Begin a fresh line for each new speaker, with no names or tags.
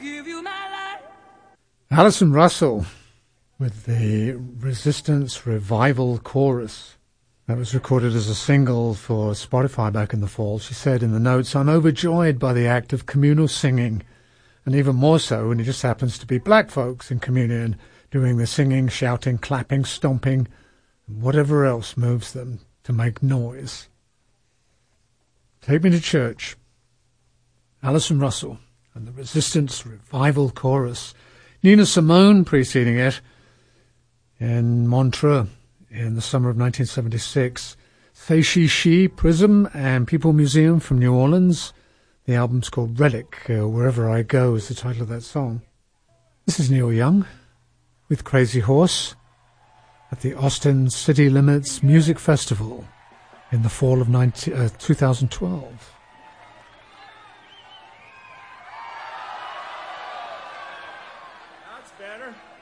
give you my life.
Alison Russell with the Resistance Revival Chorus. That was recorded as a single for Spotify back in the fall. She said in the notes, "I'm overjoyed by the act of communal singing, and even more so when it just happens to be black folks in communion doing the singing, shouting, clapping, stomping, and whatever else moves them to make noise." Take Me to Church. Alison Russell and the Resistance Revival Chorus. Nina Simone preceding it in Montreux in the summer of 1976. Say She, Prism and People Museum from New Orleans. The album's called Relic, Wherever I Go is the title of that song. This is Neil Young with Crazy Horse at the Austin City Limits Music Festival in the fall of 2012.
That's better.